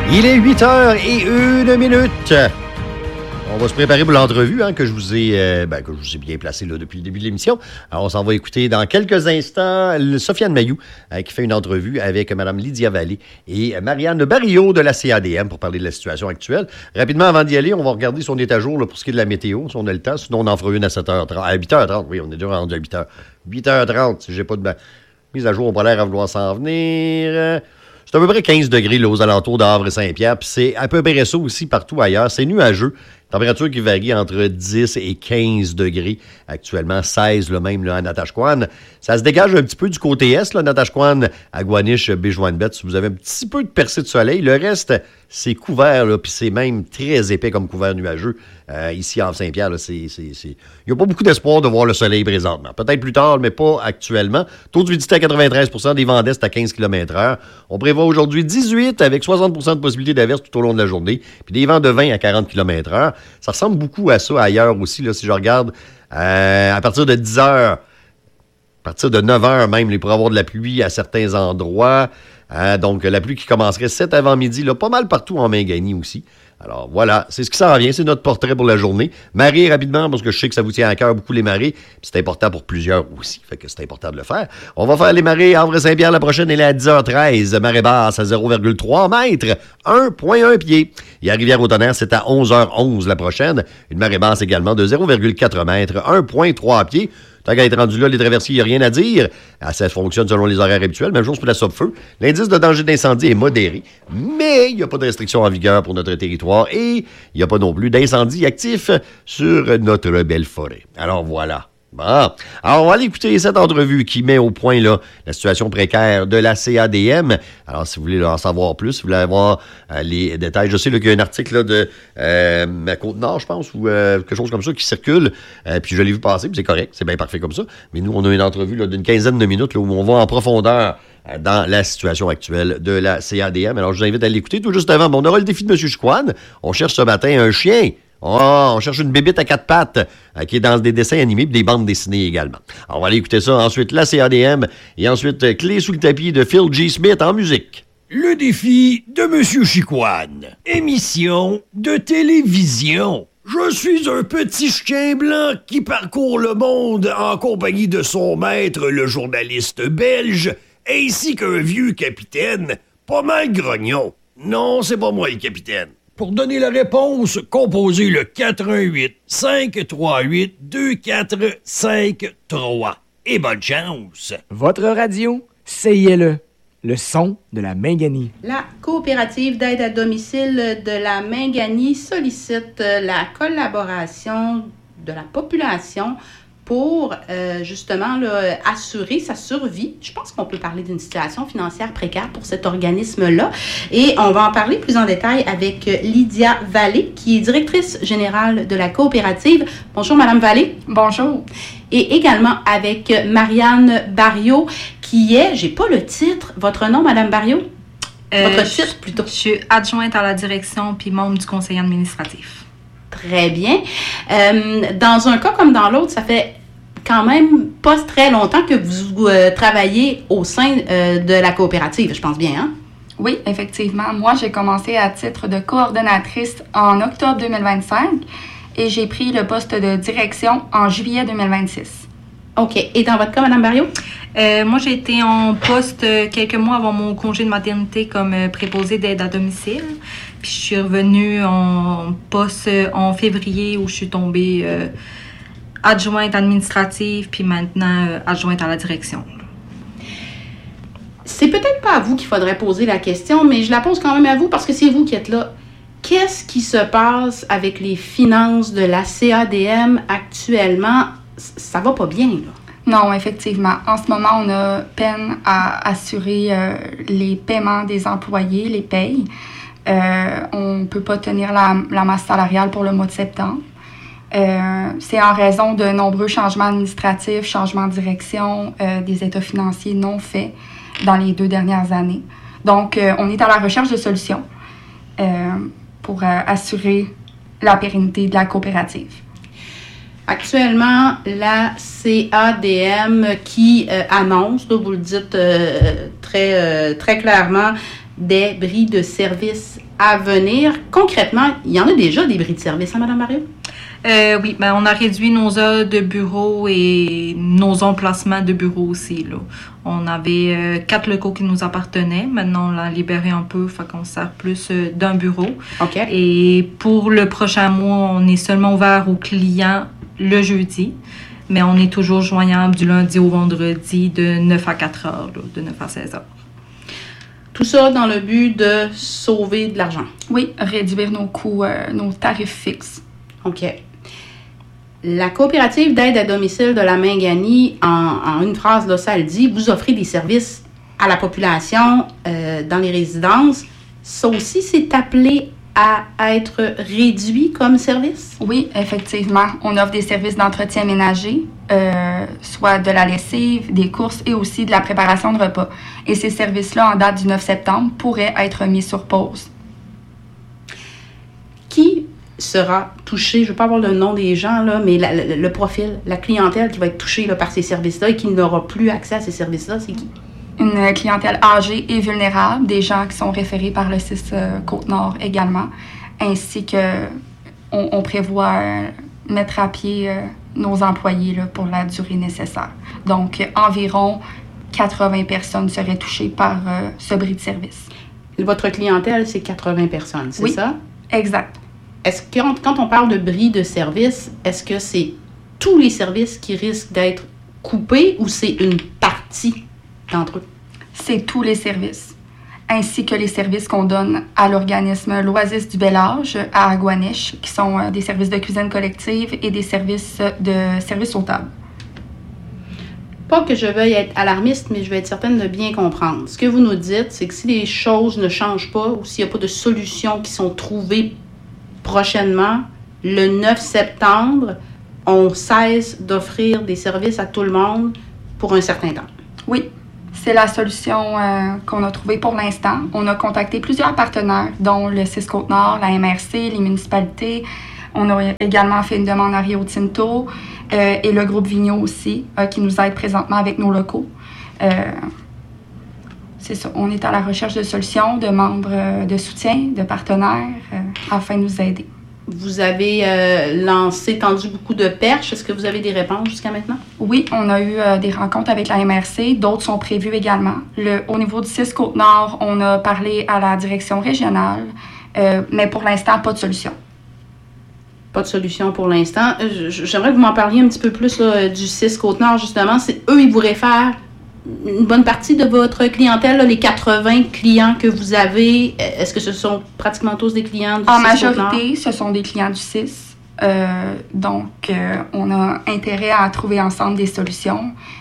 Il est 8h01. On va se préparer pour l'entrevue que je vous ai bien placé là, depuis le début de l'émission. Alors, on s'en va écouter dans quelques instants Sofiane Mayou qui fait une entrevue avec Mme Lydia Vallée et Marianne Barillot de la CADM pour parler de la situation actuelle. Rapidement, avant d'y aller, on va regarder si on est à jour là, pour ce qui est de la météo, si on a le temps. Sinon, on en fera une à 7h30. À 8h30, oui, on est déjà rendu à 8h. 8h30, si j'ai pas de mise à jour, on n'a pas l'air à vouloir s'en venir. C'est à peu près 15 degrés là, aux alentours d'Havre et Saint-Pierre. Puis c'est à peu près ça aussi partout ailleurs. C'est nuageux. Température qui varie entre 10 et 15 degrés. Actuellement, 16 le même là, à Natashquan. Ça se dégage un petit peu du côté est, là, Natashquan, Agouaniche, Béjoine-Bête. Si vous avez un petit peu de percée de soleil, le reste, c'est couvert, là, puis c'est même très épais comme couvert nuageux. Ici, à Saint-Pierre, là, il n'y a pas beaucoup d'espoir de voir le soleil présentement. Peut-être plus tard, mais pas actuellement. Taux d'humidité à 93 %, des vents d'est à 15 km/h. On prévoit aujourd'hui 18 avec 60 % de possibilité d'averse tout au long de la journée, puis des vents de 20 à 40 km/h. Ça ressemble beaucoup à ça ailleurs aussi, là, si je regarde à partir de 10 heures, à partir de 9 heures même, il pourrait y avoir de la pluie à certains endroits. Donc, la pluie qui commencerait cet avant-midi, là, pas mal partout en Mingani aussi. Alors, voilà, c'est ce qui s'en vient. C'est notre portrait pour la journée. Marée rapidement, parce que je sais que ça vous tient à cœur beaucoup les marées. Puis c'est important pour plusieurs aussi. Fait que c'est important de le faire. On va faire les marées. Havre-Saint-Pierre, la prochaine, elle est à 10h13. Marée basse à 0,3 mètres. 1,1 pied. Et à Rivière-au-Tonnerre, c'est à 11h11 la prochaine. Une marée basse également de 0,4 mètres. 1,3 pied. Tant qu'à être rendu là, les traversiers, il n'y a rien à dire. Ça fonctionne selon les horaires habituels. Même chose pour la Sopfeu. L'indice de danger d'incendie est modéré, mais il n'y a pas de restrictions en vigueur pour notre territoire et il n'y a pas non plus d'incendie actif sur notre belle forêt. Alors voilà. Bon. Alors, on va aller écouter cette entrevue qui met au point là, la situation précaire de la CADM. Alors, si vous voulez en savoir plus, si vous voulez avoir les détails, je sais là, qu'il y a un article là, de Côte-Nord, je pense, ou quelque chose comme ça qui circule. Puis je l'ai vu passer, puis c'est correct, c'est bien parfait comme ça. Mais nous, on a une entrevue là, d'une quinzaine de minutes là, où on va en profondeur dans la situation actuelle de la CADM. Alors, je vous invite à l'écouter. Tout juste avant, on aura le défi de M. Chicoine. On cherche ce matin un chien. On cherche une bébite à 4 pattes qui est dans des dessins animés et des bandes dessinées également. Alors, on va aller écouter ça. Ensuite, la CADM et ensuite, Clé sous le tapis de Phil G. Smith en musique. Le défi de M. Chicoine. Émission de télévision. Je suis un petit chien blanc qui parcourt le monde en compagnie de son maître, le journaliste belge, ainsi qu'un vieux capitaine, pas mal grognon. Non, c'est pas moi le capitaine. Pour donner la réponse, composez le 418-538-2453. Et bonne chance! Votre radio, CILE, le son de la Mingani. La coopérative d'aide à domicile de la Mingani sollicite la collaboration de la population pour justement là, assurer sa survie. Je pense qu'on peut parler d'une situation financière précaire pour cet organisme-là. Et on va en parler plus en détail avec Lydia Vallée, qui est directrice générale de la coopérative. Bonjour, Madame Vallée. Bonjour. Et également avec Marianne Barillot, qui est, j'ai pas le titre, votre nom, Madame Barillot? Votre titre, plutôt. Je suis adjointe à la direction puis membre du conseil administratif. Très bien. Dans un cas comme dans l'autre, ça fait quand même pas très longtemps que vous travaillez au sein de la coopérative, je pense bien, hein? Oui, effectivement. Moi, j'ai commencé à titre de coordonnatrice en octobre 2025 et j'ai pris le poste de direction en juillet 2026. OK. Et dans votre cas, Mme Barillot? Moi, j'ai été en poste quelques mois avant mon congé de maternité comme préposée d'aide à domicile. Puis je suis revenue en poste en février où je suis tombée adjointe administrative, puis maintenant adjointe à la direction. C'est peut-être pas à vous qu'il faudrait poser la question, mais je la pose quand même à vous parce que c'est vous qui êtes là. Qu'est-ce qui se passe avec les finances de la CADM actuellement? Ça va pas bien, là. Non, effectivement. En ce moment, on a peine à assurer les paiements des employés, les payes. On ne peut pas tenir la masse salariale pour le mois de septembre. C'est en raison de nombreux changements administratifs, changements de direction, des états financiers non faits dans les 2 dernières années. Donc, on est à la recherche de solutions pour assurer la pérennité de la coopérative. Actuellement, la CADM qui annonce, là, vous le dites très clairement, des bris de service à venir. Concrètement, il y en a déjà des bris de service, hein, Mme Mario? Oui, on a réduit nos heures de bureau et nos emplacements de bureau aussi, là. On avait 4 locaux qui nous appartenaient. Maintenant, on l'a libéré un peu, fait qu'on sert plus d'un bureau. OK. Et pour le prochain mois, on est seulement ouvert aux clients le jeudi, mais on est toujours joignable du lundi au vendredi de 9 à 4 heures, là, de 9 à 16 heures. Tout ça dans le but de sauver de l'argent. Oui, réduire nos coûts, nos tarifs fixes. OK. La coopérative d'aide à domicile de la Mingani, en une phrase, là, ça le dit, vous offrez des services à la population dans les résidences. Ça aussi, c'est appelé à être réduit comme service? Oui, effectivement. On offre des services d'entretien ménager, soit de la lessive, des courses et aussi de la préparation de repas. Et ces services-là, en date du 9 septembre, pourraient être mis sur pause. Qui sera touché, je ne veux pas avoir le nom des gens, là, mais le profil, la clientèle qui va être touchée là, par ces services-là et qui n'aura plus accès à ces services-là, c'est qui? Une clientèle âgée et vulnérable, des gens qui sont référés par le CIS Côte-Nord également, ainsi que on prévoit mettre à pied nos employés là, pour la durée nécessaire. Donc, environ 80 personnes seraient touchées par ce bris de service. Votre clientèle, c'est 80 personnes, c'est ça? Exact. Est-ce que quand on parle de bris de service, est-ce que c'est tous les services qui risquent d'être coupés ou c'est une partie d'entre eux? C'est tous les services, ainsi que les services qu'on donne à l'organisme L'Oasis du Bel Âge à Agouanèche, qui sont des services de cuisine collective et des services au table. Pas que je veuille être alarmiste, mais je vais être certaine de bien comprendre. Ce que vous nous dites, c'est que si les choses ne changent pas ou s'il n'y a pas de solutions qui sont trouvées prochainement, le 9 septembre, on cesse d'offrir des services à tout le monde pour un certain temps. Oui, c'est la solution qu'on a trouvée pour l'instant. On a contacté plusieurs partenaires, dont le CIS Côte-Nord, la MRC, les municipalités. On a également fait une demande à Rio Tinto et le groupe Vigneault aussi, qui nous aide présentement avec nos locaux. C'est ça, on est à la recherche de solutions, de membres de soutien, de partenaires, afin de nous aider. Vous avez tendu beaucoup de perches. Est-ce que vous avez des réponses jusqu'à maintenant? Oui, on a eu des rencontres avec la MRC. D'autres sont prévues également. Au niveau du CIS Côte-Nord, on a parlé à la direction régionale, mais pour l'instant, pas de solution. Pas de solution pour l'instant. J'aimerais que vous m'en parliez un petit peu plus là, du CIS Côte-Nord, justement. Eux, ils vous réfèrent une bonne partie de votre clientèle, là, les 80 clients que vous avez. Est-ce que ce sont pratiquement tous des clients du CIS Côte-Nord? En majorité, ce sont des clients du CIS. Donc, on a intérêt à trouver ensemble des solutions.